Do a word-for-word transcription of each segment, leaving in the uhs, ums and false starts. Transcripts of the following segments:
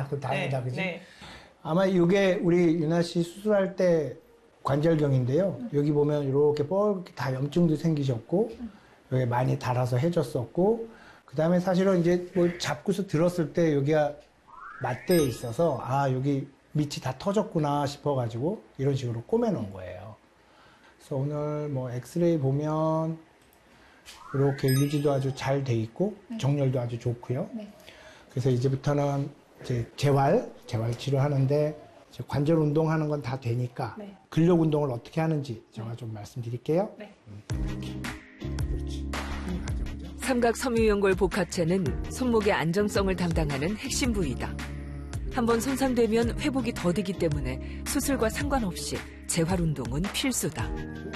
아, 그 다행이다, 네, 그지? 네. 아마 이게 우리 유나 씨 수술할 때 관절경인데요. 음. 여기 보면 이렇게 뻘겋게 다 염증도 생기셨고, 음. 여기 많이 달아서 해줬었고, 그 다음에 사실은 이제 뭘 잡고서 들었을 때 여기가 맞대에 있어서, 아, 여기 밑이 다 터졌구나 싶어가지고, 이런 식으로 꼬매놓은 거예요. 그래서 오늘 뭐 엑스레이 보면, 이렇게 유지도 아주 잘 돼 있고, 네. 정렬도 아주 좋고요. 네. 그래서 이제부터는 이제 재활, 재활 치료하는데, 관절 운동하는 건 다 되니까 네. 근력 운동을 어떻게 하는지 제가 네. 좀 말씀드릴게요. 네. 음. 그렇지. 삼각섬유연골 복합체는 손목의 안정성을 담당하는 핵심 부위다. 한번 손상되면 회복이 더디기 때문에 수술과 상관없이 재활 운동은 필수다.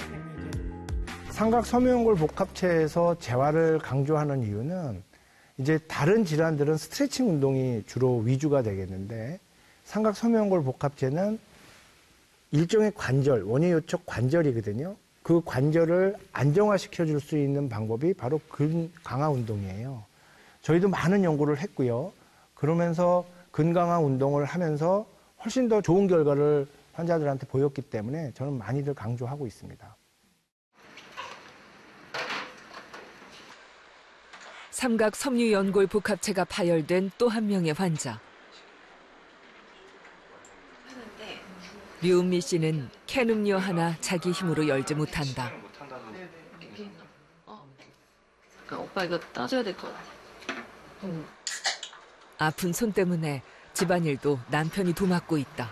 삼각섬유연골 복합체에서 재활을 강조하는 이유는 이제 다른 질환들은 스트레칭 운동이 주로 위주가 되겠는데 삼각섬유연골 복합체는 일종의 관절, 원예요척 관절이거든요. 그 관절을 안정화시켜 줄 수 있는 방법이 바로 근 강화 운동이에요. 저희도 많은 연구를 했고요. 그러면서 근 강화 운동을 하면서 훨씬 더 좋은 결과를 환자들한테 보였기 때문에 저는 많이들 강조하고 있습니다. 삼각섬유연골 복합체가 파열된 또 한 명의 환자. 류은미 씨는 캔 음료 하나 자기 힘으로 열지 못한다. 오빠 이거 따줘야 될 것 같아. 응. 아픈 손 때문에 집안일도 남편이 도맡고 있다.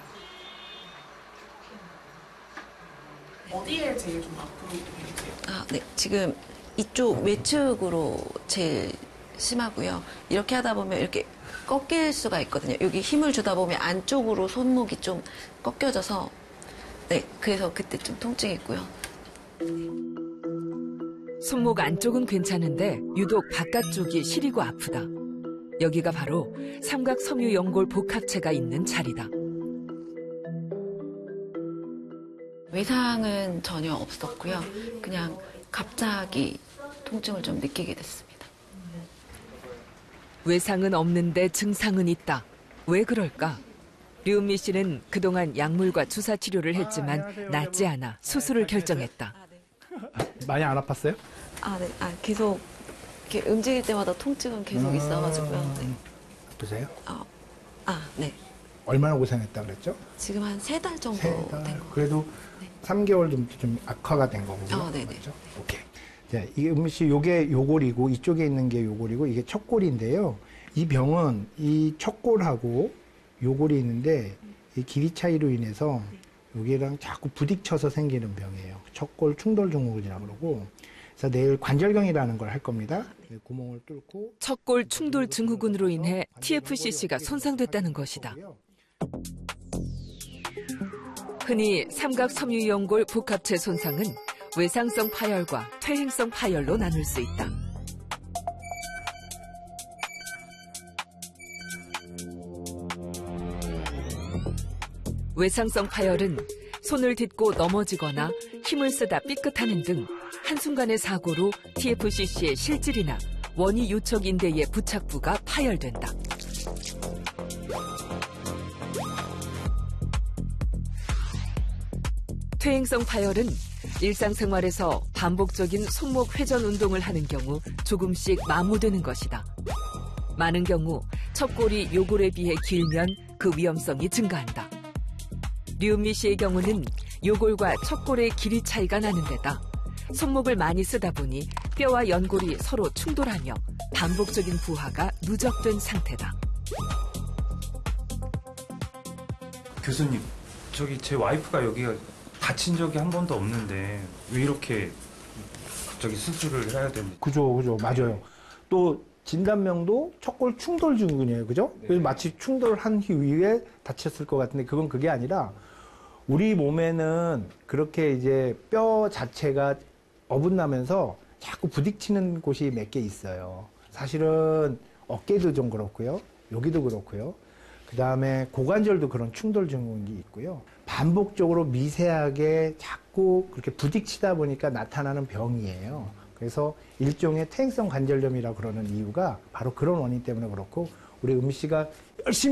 어디에 제일 좀 아프고 계세요? 아, 네. 지금 이쪽 외측으로 제일 심하고요. 이렇게 하다 보면 이렇게 꺾일 수가 있거든요. 여기 힘을 주다 보면 안쪽으로 손목이 좀 꺾여져서 네, 그래서 그때 좀 통증이 있고요. 손목 안쪽은 괜찮은데 유독 바깥쪽이 시리고 아프다. 여기가 바로 삼각섬유연골 복합체가 있는 자리다. 외상은 전혀 없었고요. 그냥 갑자기 통증을 좀 느끼게 됐습니다. 외상은 없는데 증상은 있다. 왜 그럴까? 류은미 씨는 그동안 약물과 주사 치료를 했지만 아, 낫지 않아 수술을 결정했다. 많이 안 아팠어요? 아, 네. 아, 계속 이렇게 움직일 때마다 통증은 계속 음... 있어가지고요. 네. 아프세요? 아, 아, 네. 얼마나 고생했다 그랬죠? 지금 한 세 달 정도 세 달. 된 거. 그래도 네. 삼 개월 좀, 좀 악화가 된 거군요. 아, 네네. 맞죠? 오케이. 자, 이게 은미 씨, 요게 요골이고 이쪽에 있는 게 요골이고 이게 척골인데요. 이 병은 이 척골하고 요골이 있는데 이 길이 차이로 인해서 여기랑 자꾸 부딪혀서 생기는 병이에요. 척골 충돌 증후군이라고 그러고. 그래서 내일 관절경이라는 걸 할 겁니다. 구멍을 뚫고 척골 충돌 증후군으로 인해 티에프씨씨가 손상됐다는 것이다. 흔히 삼각섬유연골 복합체 손상은 외상성 파열과 퇴행성 파열로 나눌 수 있다. 외상성 파열은 손을 딛고 넘어지거나 힘을 쓰다 삐끗하는 등 한순간의 사고로 티에프씨씨의 실질이나 원위 요척 인대의 부착부가 파열된다. 퇴행성 파열은 일상생활에서 반복적인 손목 회전 운동을 하는 경우 조금씩 마모되는 것이다. 많은 경우 척골이 요골에 비해 길면 그 위험성이 증가한다. 류은미 씨의 경우는 요골과 척골의 길이 차이가 나는 데다 손목을 많이 쓰다 보니 뼈와 연골이 서로 충돌하며 반복적인 부하가 누적된 상태다. 교수님, 저기 제 와이프가 여기가 다친 적이 한 번도 없는데 왜 이렇게 갑자기 수술을 해야 되는지. 그죠, 그죠, 맞아요. 또 진단명도 척골 충돌 증후군이에요, 그죠? 네. 그래서 마치 충돌한 이후에 다쳤을 것 같은데 그건 그게 아니라 우리 몸에는 그렇게 이제 뼈 자체가 어긋나면서 자꾸 부딪히는 곳이 몇 개 있어요. 사실은 어깨도 좀 그렇고요, 여기도 그렇고요. 그 다음에 고관절도 그런 충돌 증후군이 있고요. 반복적으로 미세하게 자꾸 그렇게 부딪히다 보니까 나타나는 병이에요. 그래서 일종의 퇴행성 관절염이라고 그러는 이유가 바로 그런 원인 때문에 그렇고 우리 은미 씨가 열심히